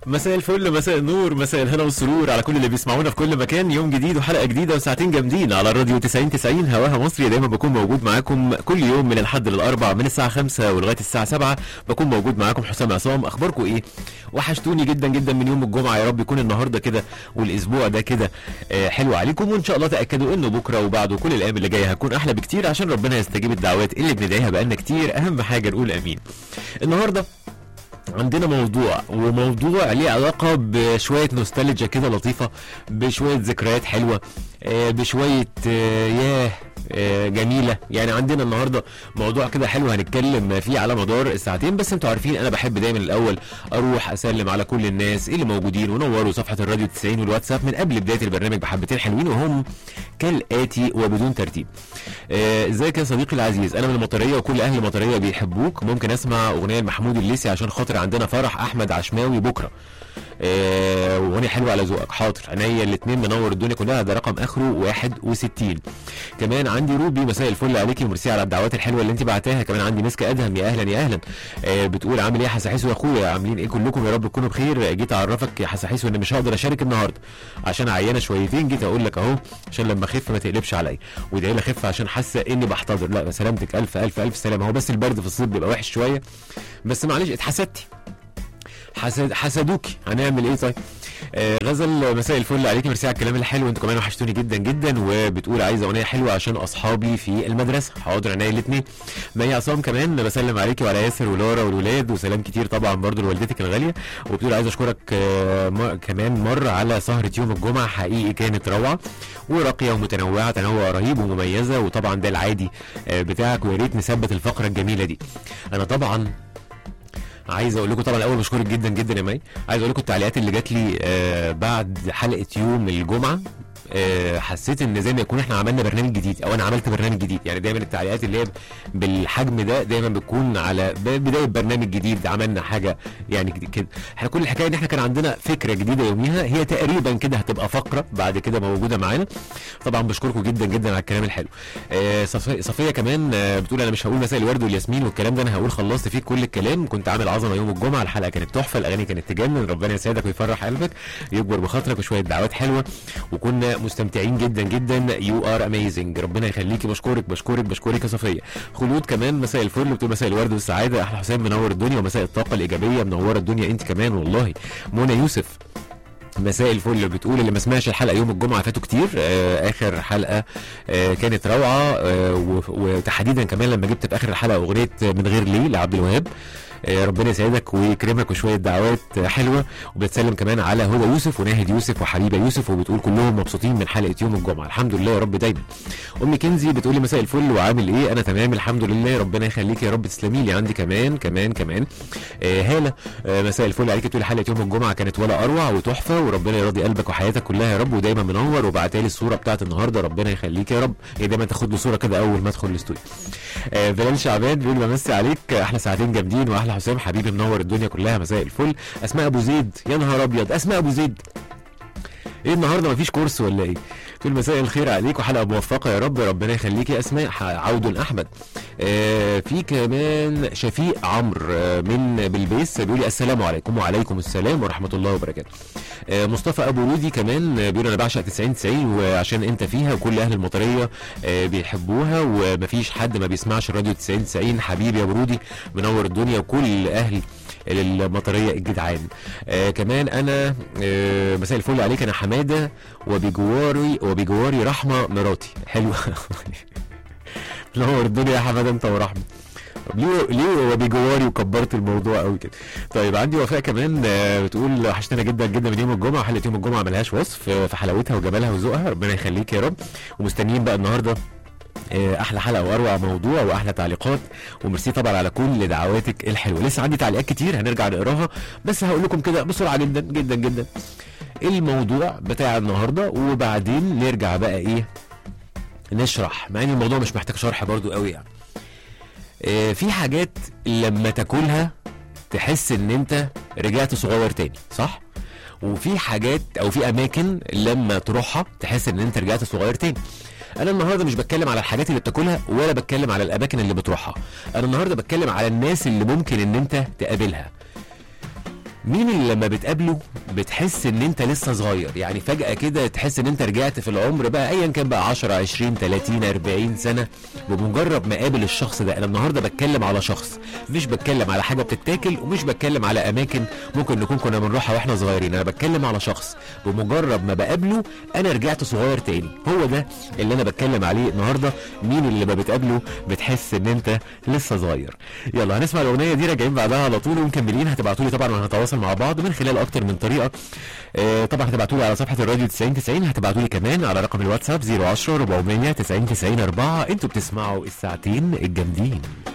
مساء الفل، مساء النور، مساء الهنا والسرور على كل اللي بيسمعونا في كل مكان. يوم جديد وحلقه جديده وساعتين جامدين على الراديو 90 هواها مصري. دايما بكون موجود معاكم كل يوم من الحد للاربع من الساعه 5 ولغايه الساعه 7. بكون موجود معاكم حسام عصام. اخباركم ايه؟ وحشتوني جدا جدا من يوم الجمعه. يا رب يكون النهارده كده والاسبوع ده كده حلو عليكم، وان شاء الله تاكدوا انه بكره وبعده كل الايام اللي جايه هتكون احلى بكتير عشان ربنا يستجيب الدعوات اللي بندعيها بقالنا كتير. اهم حاجه نقول امين. النهارده عندنا موضوع ليه علاقة بشوية نوستالجيا كده لطيفة، بشوية ذكريات حلوة، بشوية جميلة. يعني عندنا النهاردة موضوع كده حلو هنتكلم فيه على مدار الساعتين. بس انتوا عارفين انا بحب دايما الاول اروح اسلم على كل الناس اللي موجودين ونوروا صفحة الراديو 90 والواتساب من قبل بداية البرنامج بحبتين حلوين، وهم كالآتي وبدون ترتيب. ازيك يا صديقي العزيز؟ انا من المطرية وكل اهل المطرية بيحبوك. ممكن اسمع اغنية لمحمود الليثي عشان خاطر عندنا فرح احمد عشماوي بكره. واغنيه حلوه على ذوقك. حاضر عينيا الاثنين، منور الدنيا كلها. ده رقم اخره 61. كمان عندي روبي، مساء الفل عليكي، وميرسي على الدعوات الحلوه اللي انت بعتاها. كمان عندي مسكه ادهم، يا اهلا يا اهلا. بتقول عامل ايه يا حساحيسو يا اخويا؟ عاملين ايه كلكم؟ يا رب تكونوا بخير. جيت اعرفك يا حساحيسو ان مش هقدر اشارك النهارده عشان عيانه شويتين. جيت اقول لك اهو عشان لما اخف ما تقلبش عليا، وادعي لي اخف عشان حاسه اني بحتضر. لا سلامتك، الف الف الف سلامه. هو بس البرد في الصيف بيبقى وحش شويه، بس معلش اتحسدتي، حسدوكي، هنعمل ايه طيب؟ غزل، مساء الفل عليكي، ميرسي على الكلام الحلو. انتوا كمان وحشتوني جدا جدا. وبتقول عايزه اغنيه حلوه عشان اصحابي في المدرسه. حاضر عينيا الاثنين. مي عصام كمان بسلم عليكي وعلى ياسر ولورا والولاد، وسلام كتير طبعا برضو لوالدتك الغاليه. وبتقول عايزه اشكرك كمان مره على سهره يوم الجمعه، حقيقي كانت روعه وراقيه ومتنوعه، تنوع رهيب ومميزه. وطبعا ده العادي بتاعك، ويا ريت نثبت الفقره الجميله دي. انا طبعا عايز اقول لكم طبعا الاول بشكرك جدا جدا يا مي. عايز اقول لكم التعليقات اللي جات لي بعد حلقه يوم الجمعه. حسيت ان زي ما يكون احنا عملنا برنامج جديد، او انا عملت برنامج جديد. يعني دايما التعليقات اللي هي بالحجم ده دايما بتكون على بدايه برنامج جديد، عملنا حاجه يعني كده. احنا كل الحكايه ان احنا كان عندنا فكره جديده يوميها، هي تقريبا كده هتبقى فقره بعد كده موجوده معانا. طبعا بشكركم جدا جدا على الكلام الحلو. صفيه كمان بتقول انا مش هقول مساء الورد والياسمين والكلام ده، انا هقول خلصت فيك كل الكلام. كنت عامل عظمه يوم الجمعه، الحلقه كانت تحفه، الاغاني كانت تجنن. ربنا يسعدك ويفرح قلبك، يكبر بخاطرك، وشويه دعوات حلوه، وكنا مستمتعين جدا جدا. يو ار اميزنج، ربنا يخليكي. بشكرك يا صفيه. خلود كمان مساء الفل، بتقول مساء الورد والسعاده، احلى حسام منور الدنيا، ومساء الطاقه الايجابيه منوره الدنيا انت كمان والله. منى يوسف مساء الفل، بتقول اللي ما سمعش الحلقه يوم الجمعه فاتوا كتير. اخر حلقه كانت روعه، وتحديدا كمان لما جبت في اخر الحلقه اغنيه من غير ليه لعبد الوهاب. ربنا يسعدك ويكرمك، وشويه دعوات حلوه. وبتسلم كمان على هدى يوسف وناهد يوسف وحبيبه يوسف، وبتقول كلهم مبسوطين من حلقه يوم الجمعه. الحمد لله يا رب دايما. ام كنزي بتقول لي مساء الفل وعامل ايه؟ انا تمام الحمد لله، ربنا يخليك يا رب، تسلمي لي. عندي كمان هاله مساء الفل عليكي، بتقول حلقه يوم الجمعه كانت ولا اروع وتحفه، وربنا يرضي قلبك وحياتك كلها يا رب، ودايما منور. وبعتالي الصوره بتاعت النهارده، ربنا يخليك يا رب. هي دايما تاخد له صوره كده اول ما ادخل الاستوديو. بلال شعبان بيقول بمسي عليك، احلى ساعتين جامدين، واحلى حسام حبيبي منور الدنيا كلها. مساء الفل. اسماء ابو زيد، يا نهار ابيض اسماء ابو زيد، ايه النهارده مفيش كورس ولا ايه؟ تقول مساء الخير عليك وحلقه موفقه يا رب، ربنا يخليكي. اسماء عود احمد. في كمان شفيق عمرو من بلبيس بيقول لي السلام عليكم. وعليكم السلام ورحمه الله وبركاته. مصطفى ابو رودي كمان بيقول انا بعشق 90 وعشان انت فيها، وكل اهل المطريه بيحبوها، ومفيش حد ما بيسمعش الراديو 90. حبيبي يا ابو رودي منور الدنيا، وكل اهل المطريه الجدعان. كمان انا مساء الفل عليك، انا حماده وبجواري رحمه مراتي. حلوه منور الدنيا يا حماده انت ورحمه. ليه وبجواري وكبرت الموضوع قوي كده؟ طيب عندي وفاء كمان بتقول وحشتنا جدا جدا من يوم الجمعه، حلقه يوم الجمعه ملهاش وصف في حلاوتها وجمالها وذوقها، ربنا يخليك يا رب. ومستنيين بقى النهارده احلى حلقه واروع موضوع واحلى تعليقات، وميرسي طبعا على كل دعواتك الحلوه. لسه عندي تعليقات كتير هنرجع نقراها، بس هقول لكم كده بسرعه جدا جدا جدا الموضوع بتاع النهارده، وبعدين نرجع بقى ايه نشرح، مع ان الموضوع مش محتاج شرح برضو قوي يعني. في حاجات لما تاكلها تحس ان انت رجعت صغير تاني، صح؟ وفي حاجات او في اماكن لما تروحها تحس ان انت رجعت صغير تاني. انا النهارده مش بتكلم على الحاجات اللي بتاكلها، ولا بتكلم على الاماكن اللي بتروحها، انا النهارده بتكلم على الناس اللي ممكن ان انت تقابلها. مين اللي لما بتقابله بتحس ان انت لسه صغير؟ يعني فجأة كده تحس ان انت رجعت في العمر بقى، ايا كان بقى 10 20 30 40 سنة، بمجرد ما قابل الشخص ده. انا النهارده بتكلم على شخص، مش بتكلم على حاجة بتتاكل، ومش بتكلم على اماكن ممكن نكون كنا بنروحها واحنا صغيرين. انا بتكلم على شخص بمجرد ما بقابله انا رجعت صغير تاني. هو ده اللي انا بتكلم عليه النهارده. مين اللي ما بتقابله بتحس ان انت لسه صغير؟ يلا هنسمع الاغنيه دي، راجعين بعدها على طول ومكملين. هتبعتوا لي طبعا وهنتواصل مع بعض من خلال اكتر من طريقه. طبعا هتبعتوا لي على صفحه الراديو 9090، هتبعتوا لي كمان على رقم الواتساب 010 400 90 90 4. انتوا بتسمعوا الساعتين الجامدين.